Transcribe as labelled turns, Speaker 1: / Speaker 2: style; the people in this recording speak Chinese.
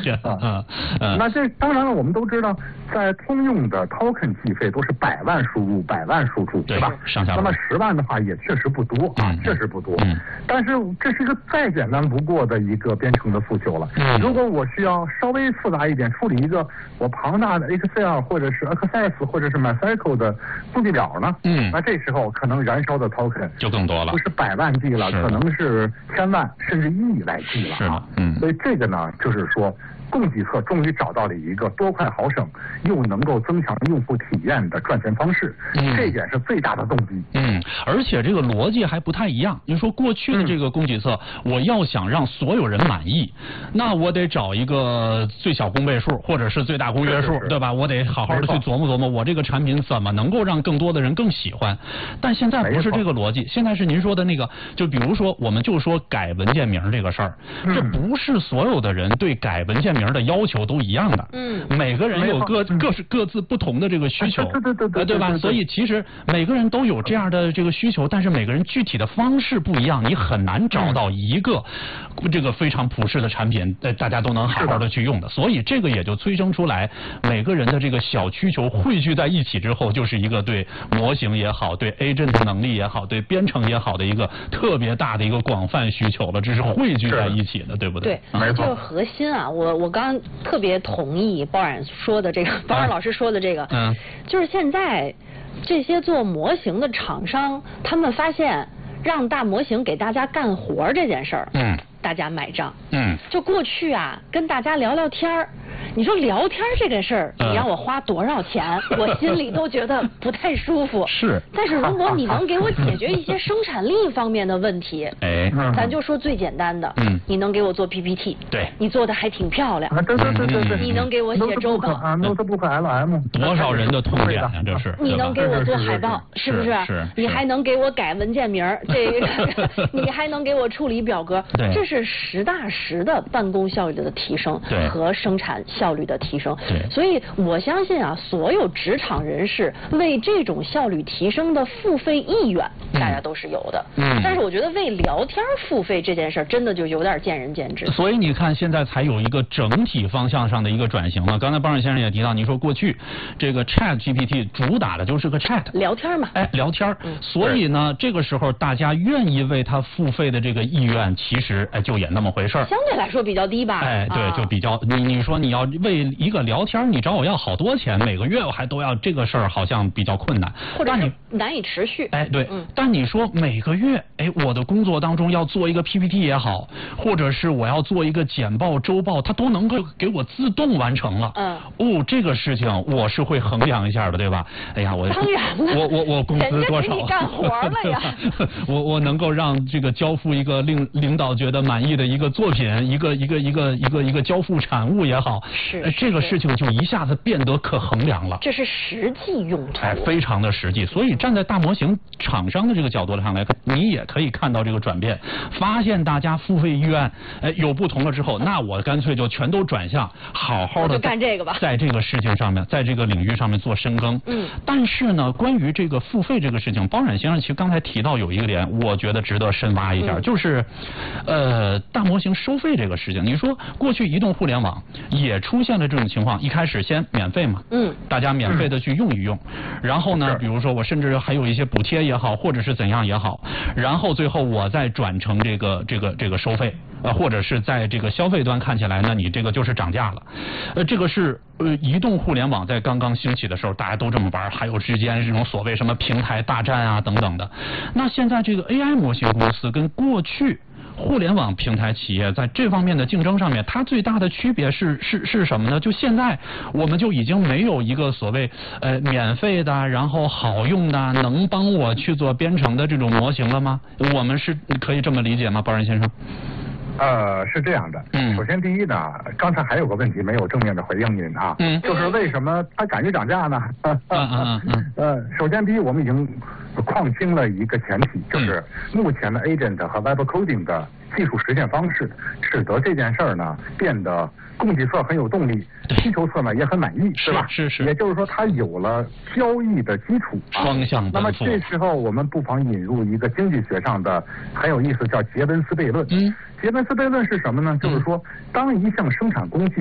Speaker 1: 那这当然了，我们都知道，在通用的 token 计费都是100万输入100万输出，对吧？那么10万的话也确实不多啊，确实不多。但是这是一个再简单不过的一个编程的诉求了。如果我需要稍微复杂一点，处理一个我庞大的 Excel 或者是 Access 或者是 MySQL 的数据表呢，那这时候可能燃烧的 token
Speaker 2: 就更多了，
Speaker 1: 不是100万 G 了，可能是1000万甚至1亿来计了啊。所以这个呢，就是说。供给侧终于找到了一个多快好省又能够增强用户体验的赚钱方式，这一点是最大的动机。
Speaker 2: 而且这个逻辑还不太一样。你说过去的这个供给侧，我要想让所有人满意，那我得找一个最小公倍数或者是最大公约数，对吧？我得好好的去琢磨琢磨，我这个产品怎么能够让更多的人更喜欢。但现在不是这个逻辑，现在是您说的那个，就比如说我们就说改文件名这个事儿，这不是所有的人对改文件名的要求都一样的，每个人有各自不同的这个需求，对吧？所以其实每个人都有这样的这个需求，但是每个人具体的方式不一样，你很难找到一个这个非常普适的产品，大家都能好好的去用的。所以这个也就催生出来每个人的这个小需求汇聚在一起之后，就是一个对模型也好，对 agent 能力也好，对编程也好的一个特别大的一个广泛需求了，这是汇聚在一起的，对不对？
Speaker 3: 对，这个核心啊，我刚特别同意包冉说的这个，包冉老师说的这个，就是现在这些做模型的厂商，他们发现让大模型给大家干活这件事儿，大家买账。就过去啊，跟大家聊聊天儿，你说聊天这个事儿，你让我花多少钱，我心里都觉得不太舒服。
Speaker 2: 是。
Speaker 3: 但是如果你能给我解决一些生产力方面的问题，咱就说最简单的，你能给我做 PPT，
Speaker 2: 对，
Speaker 3: 你做的还挺漂亮，
Speaker 1: 对，
Speaker 3: 你能给我写周报
Speaker 1: ，Notebook LM，
Speaker 2: 多少人的痛点啊，这是。
Speaker 3: 你能给我做海报，是不是？
Speaker 2: 是。
Speaker 3: 你还能给我改文件名，这个你还能给我处理表格，这是实打实的办公效率的提升和生产效率的提升。所以我相信啊，所有职场人士为这种效率提升的付费意愿，大家都是有的。但是我觉得为聊天付费这件事真的就有点见仁见智。
Speaker 2: 所以你看，现在才有一个整体方向上的一个转型嘛。刚才包冉先生也提到，你说过去这个 Chat GPT 主打的就是个 Chat
Speaker 3: 聊天嘛，
Speaker 2: 聊天。所以呢，这个时候大家愿意为它付费的这个意愿，其实就也那么回事儿。
Speaker 3: 相对来说比较低吧。
Speaker 2: 对，就比较你说你要为一个聊天，你找我要好多钱，每个月我还都要，这个事儿好像比较困难，
Speaker 3: 或者是难以持续。
Speaker 2: 对。但你说每个月，我的工作当中要做一个 PPT 也好，或者是我要做一个简报、周报，它都能够给我自动完成了。这个事情我是会衡量一下的，对吧？哎呀，
Speaker 3: 当然了，
Speaker 2: 我工资多少？人家给
Speaker 3: 你干活了呀。
Speaker 2: 我能够让这个交付一个令领导觉得满意的一个作品，一个交付产物也好，这个事情就一下子变得可衡量了。
Speaker 3: 这是实际用途。
Speaker 2: 非常的实际。所以站在大模型厂商的这个角度上来看，你也可以看到这个转变，发现大家付费意愿有不同了之后，那我干脆就全都转向，好好的
Speaker 3: 干这个吧，
Speaker 2: 在这个事情上面，在这个领域上面做深耕。但是呢，关于这个付费这个事情，包冉先生其实刚才提到有一个点，我觉得值得深挖一下，就是大模型收费这个事情。你说过去移动互联网也出现了这种情况，一开始先免费嘛，大家免费的去用一用，然后呢，比如说我甚至还有一些补贴也好，或者是怎样也好，然后最后我再转成这个收费，或者是在这个消费端看起来呢，你这个就是涨价了。这个是移动互联网在刚刚兴起的时候，大家都这么玩，还有之间这种所谓什么平台大战啊等等的。那现在这个 AI 模型公司跟过去互联网平台企业在这方面的竞争上面，它最大的区别是什么呢？就现在我们就已经没有一个所谓免费的，然后好用的，能帮我去做编程的这种模型了吗？我们是可以这么理解吗，包冉先生？
Speaker 1: 是这样的。首先第一呢，刚才还有个问题没有正面的回应您啊，就是为什么它敢于涨价呢？首先第一，我们已经框清了一个前提，就是目前的 agent 和 web coding 的技术实现方式，使得这件事儿呢变得供给侧很有动力，需求侧呢也很满意，是吧？是。也就是说，它有了交易的基础，
Speaker 2: 双向奔赴。
Speaker 1: 那么这时候我们不妨引入一个经济学上的很有意思，叫杰文斯悖论。杰文斯悖论是什么呢？就是说，当一项生产工具